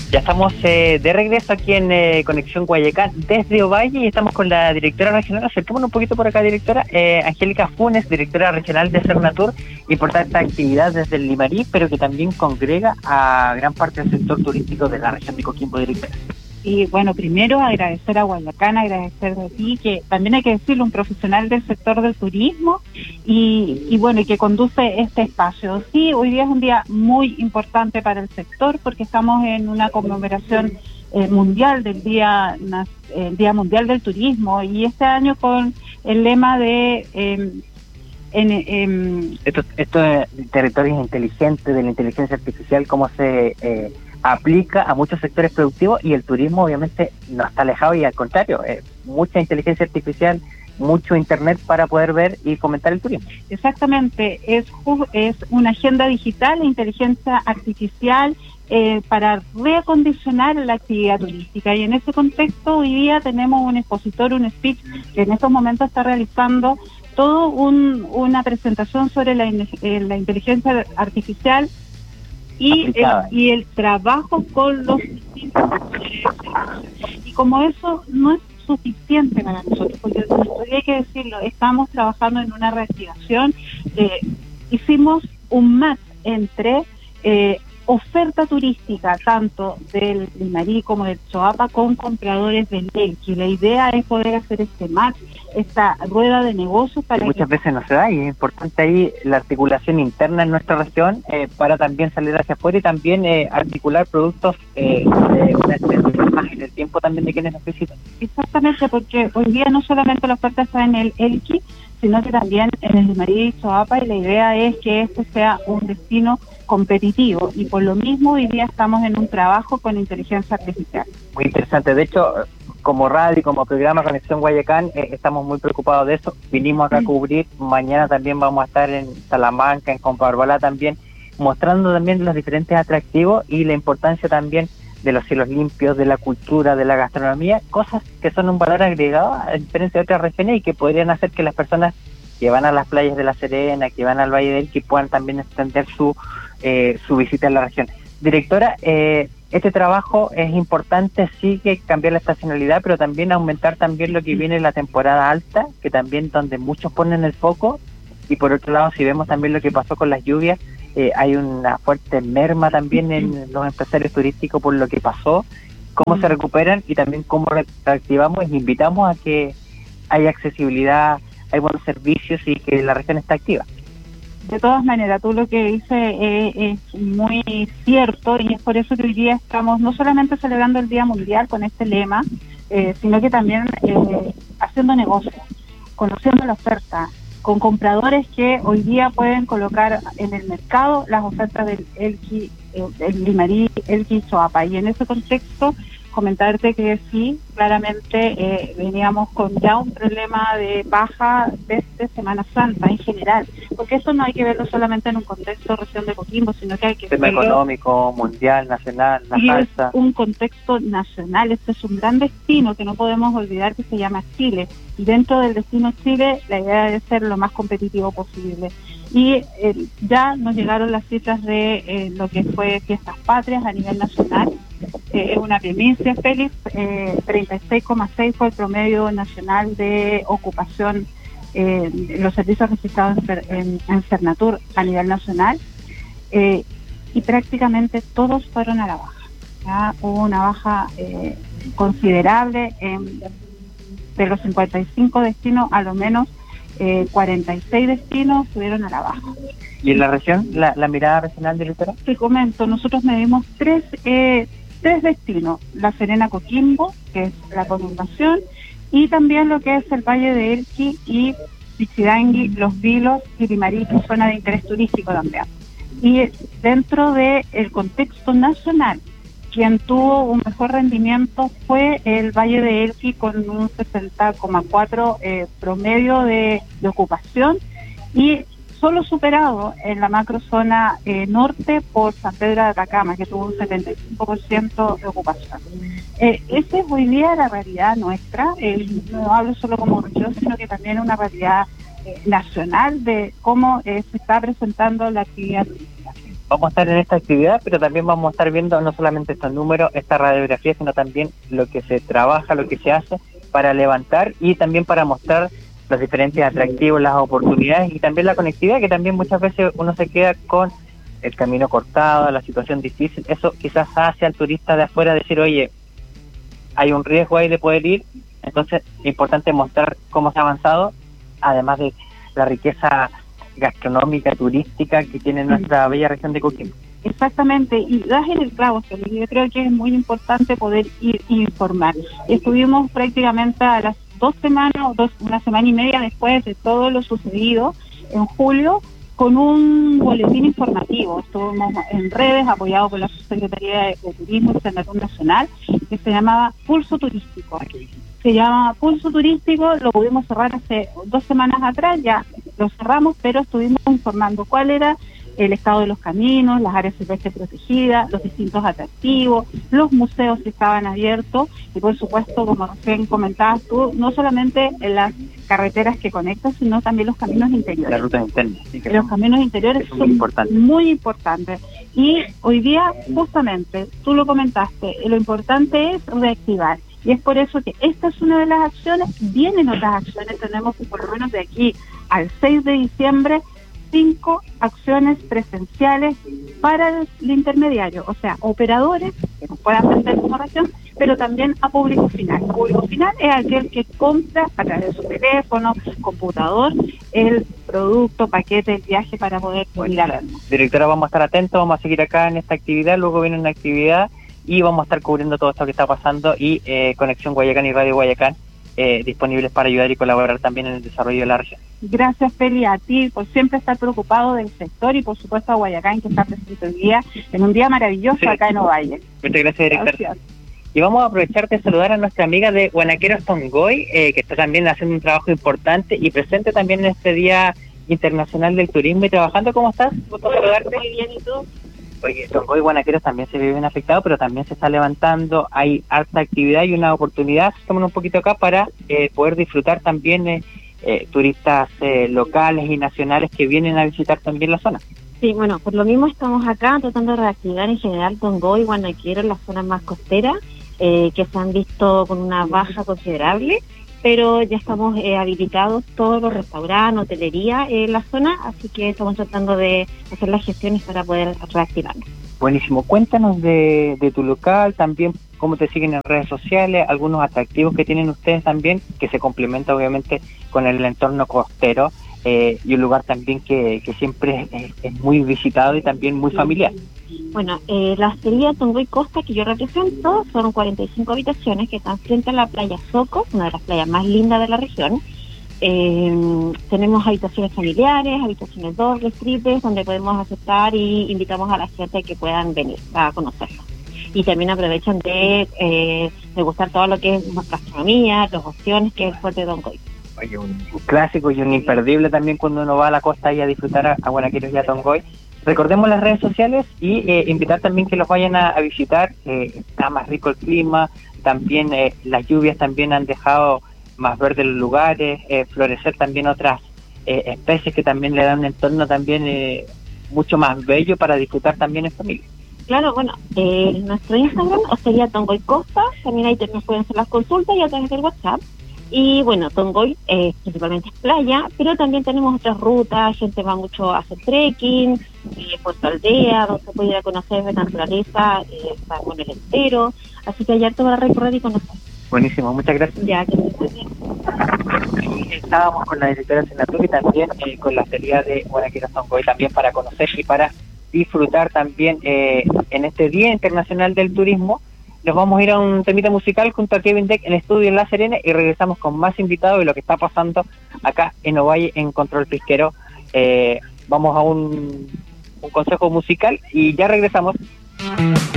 Ya estamos de regreso aquí en Conexión Guayacán desde Ovalle y estamos con la directora regional. Acerquémonos un poquito por acá, directora. Angélica Funes, directora regional de Cernatur. Importante actividad desde el Limarí, pero que también congrega a gran parte del sector turístico de la región de Coquimbo, directora. Y bueno, primero agradecer a Guayacán, agradecer a ti, que también hay que decirlo, un profesional del sector del turismo y bueno, y que conduce este espacio. Sí, hoy día es un día muy importante para el sector porque estamos en una conmemoración mundial del Día Mundial del Turismo, y este año con el lema de estos territorios inteligentes de la inteligencia artificial, cómo se aplica a muchos sectores productivos, y el turismo obviamente no está alejado, y al contrario, mucha inteligencia artificial, mucho internet para poder ver y fomentar el turismo. Exactamente, es una agenda digital e inteligencia artificial para reacondicionar la actividad turística, y en ese contexto hoy día tenemos un expositor, un speech que en estos momentos está realizando todo una presentación sobre la inteligencia artificial y el trabajo con los distintos sectores. Y como eso no es suficiente para nosotros, porque hay que decirlo, estamos trabajando en una reactivación. Hicimos un match entre oferta turística tanto del Limarí como del Choapa con compradores del Elqui. La idea es poder hacer este match, esta rueda de negocios para muchas veces no se da, y es importante ahí la articulación interna en nuestra región para también salir hacia afuera y también articular productos de una extensión más en el tiempo también de quienes nos visitan. Exactamente, porque hoy día no solamente la oferta está en el Elqui, sino que también en el Limarí y Choapa, y la idea es que este sea un destino competitivo, y por lo mismo hoy día estamos en un trabajo con inteligencia artificial. Muy interesante. De hecho, como radio y como programa Conexión Guayacán estamos muy preocupados de eso. Vinimos acá a cubrir, mañana también vamos a estar en Salamanca, en Comparbalá también, mostrando también los diferentes atractivos y la importancia también de los cielos limpios, de la cultura, de la gastronomía, cosas que son un valor agregado a diferencia de otras regiones y que podrían hacer que las personas que van a las playas de La Serena, que van al Valle del Elqui, puedan también extender su visita a la región. Directora, este trabajo es importante, sí, que cambiar la estacionalidad, pero también aumentar también lo que viene en la temporada alta, que también donde muchos ponen el foco, y por otro lado, si vemos también lo que pasó con las lluvias, hay una fuerte merma también en los empresarios turísticos por lo que pasó, cómo se recuperan y también cómo reactivamos y invitamos a que haya accesibilidad, hay buenos servicios y que la región está activa. De todas maneras, tú lo que dices es muy cierto, y es por eso que hoy día estamos no solamente celebrando el Día Mundial con este lema, sino que también haciendo negocios, conociendo la oferta, con compradores que hoy día pueden colocar en el mercado las ofertas del Elqui, el Limarí, Elqui, Choapa. Y en ese contexto, comentarte que sí, claramente veníamos con ya un problema de baja desde Semana Santa en general, porque eso no hay que verlo solamente en un contexto región de Coquimbo, sino que hay que tema verlo económico, mundial, nacional, la salsa. Es un contexto nacional, este es un gran destino que no podemos olvidar, que se llama Chile, y dentro del destino Chile la idea es ser lo más competitivo posible. Y ya nos llegaron las cifras de lo que fue Fiestas Patrias a nivel nacional. Es una primicia, Félix, 36,6 fue el promedio nacional de ocupación en los servicios registrados en Cernatur a nivel nacional, y prácticamente todos fueron a la baja. ¿Ya? Hubo una baja considerable de los 55 destinos, a lo menos 46 destinos subieron a la baja. ¿Y en la región, la mirada regional, directora? Te comento, nosotros medimos tres destinos: La Serena, Coquimbo, que es la conurbación, y también lo que es el Valle de Elqui y Pichidangui, Los Vilos y Limarí, que es zona de interés turístico también. Y dentro del contexto nacional, quien tuvo un mejor rendimiento fue el Valle de Elqui, con un 60,4 promedio de ocupación, y solo superado en la macrozona norte por San Pedro de Atacama, que tuvo un 75% de ocupación. Esa es hoy día la realidad nuestra, no hablo solo como región, sino que también una realidad nacional de cómo se está presentando la actividad turística. vamos a estar en esta actividad, pero también vamos a estar viendo no solamente estos números, esta radiografía, sino también lo que se trabaja, lo que se hace para levantar y también para mostrar los diferentes atractivos, las oportunidades y también la conectividad, que también muchas veces uno se queda con el camino cortado, la situación difícil. Eso quizás hace al turista de afuera decir, oye, hay un riesgo ahí de poder ir. Entonces es importante mostrar cómo se ha avanzado, además de la riqueza gastronómica, turística que tiene nuestra bella región de Coquimbo. Exactamente, y das en el clavo, Felipe. Yo creo que es muy importante poder ir e informar. Estuvimos prácticamente a las 2 semanas una semana y media después de todo lo sucedido en julio, con un boletín informativo. Estuvimos en redes apoyados por la Subsecretaría de Turismo y Senatur Nacional, que se llamaba Pulso Turístico. Se llama Pulso Turístico, lo pudimos cerrar hace 2 semanas atrás, ya lo cerramos, pero estuvimos informando cuál era el estado de los caminos, las áreas silvestres protegidas, los distintos atractivos, los museos que estaban abiertos y por supuesto, como recién comentabas tú, no solamente en las carreteras que conectan, sino también los caminos interiores. Las rutas internas. Sí, los caminos interiores son muy importantes. Y hoy día, justamente, tú lo comentaste, lo importante es reactivar. Y es por eso que esta es una de las acciones, vienen otras acciones, tenemos por lo menos de aquí al 6 de diciembre, 5 acciones presenciales para el intermediario, o sea, operadores que nos puedan vender como región, pero también a público final. El público final es aquel que compra a través de su teléfono, computador, el producto, paquete, el viaje para poder ir a verlo. Directora, vamos a estar atentos, vamos a seguir acá en esta actividad, luego viene una actividad y vamos a estar cubriendo todo esto que está pasando y Conexión Guayacán y Radio Guayacán disponibles para ayudar y colaborar también en el desarrollo de la región. Gracias, Feli, a ti por siempre estar preocupado del sector y por supuesto a Guayacán, que está presente hoy día, en un día maravilloso acá en Ovalle. Muchas gracias, director. Y vamos a aprovechar de saludar a nuestra amiga de Guanaqueros Tongoy, que está también haciendo un trabajo importante y presente también en este Día Internacional del Turismo y trabajando. ¿Cómo estás? ¿Gusto saludarte? Muy bien, ¿y tú? Oye, Tongoy y Guanaqueros también se viven afectados, pero también se está levantando, hay harta actividad y una oportunidad, estamos un poquito acá para poder disfrutar también turistas locales y nacionales que vienen a visitar también la zona. Sí, bueno, por lo mismo estamos acá tratando de reactivar en general Tongoy y Guanaqueros, las zonas más costeras, que se han visto con una baja considerable, pero ya estamos habilitados todos los restaurantes, hotelería en la zona, así que estamos tratando de hacer las gestiones para poder reactivarnos. Buenísimo, cuéntanos de tu local, también cómo te siguen en redes sociales, algunos atractivos que tienen ustedes también, que se complementa obviamente con el entorno costero y un lugar también que siempre es muy visitado y también muy familiar. Bueno, la hostería Tongoy Costa que yo represento son 45 habitaciones que están frente a la playa Soco, una de las playas más lindas de la región. Tenemos habitaciones familiares, habitaciones dobles, triples, donde podemos aceptar y invitamos a la gente a que puedan venir a conocerlo. Y también aprovechan de degustar todo lo que es gastronomía, las opciones que es el fuerte de Tongoy. Oye, un clásico y un imperdible también cuando uno va a la costa y a disfrutar a Guanaqueros y a Tongoy. Recordemos las redes sociales y invitar también que los vayan a visitar. Está más rico el clima, también las lluvias también han dejado más verdes los lugares, florecer también otras especies que también le dan un entorno también mucho más bello para disfrutar también en familia. Claro, bueno, nuestro Instagram sería Tongoy Costa, también ahí nos pueden hacer las consultas y a través del WhatsApp. Y bueno, Tongoy principalmente es playa, pero también tenemos otras rutas, gente va mucho a hacer trekking, Puerto Aldea, donde se puede ir a conocer de naturaleza, está con el entero, así que hay harto para recorrer y conocer. Buenísimo, muchas gracias. Ya, que muy bien. Estábamos con la directora Senatur y también con la hostería de Guanaqueros Tongoy también para conocer y para disfrutar también en este Día Internacional del Turismo. Nos vamos a ir a un temita musical junto a Kevin Deck en estudio en La Serena y regresamos con más invitados y lo que está pasando acá en Ovalle en Control Pisquero. Vamos a un consejo musical y ya regresamos.